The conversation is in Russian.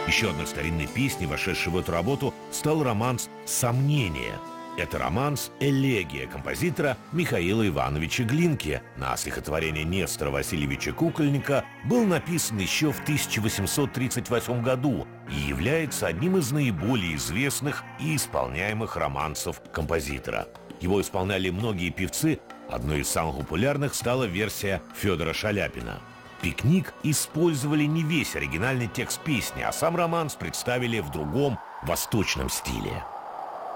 Еще одной старинной песней, вошедшей в эту работу, стал романс «Сомнение». Это романс «Элегия» композитора Михаила Ивановича Глинки на стихотворение Нестора Васильевича Кукольника, был написан еще в 1838 году и является одним из наиболее известных и исполняемых романсов композитора. Его исполняли многие певцы, одной из самых популярных стала версия Федора Шаляпина. «Пикник» использовали не весь оригинальный текст песни, а сам романс представили в другом, восточном стиле.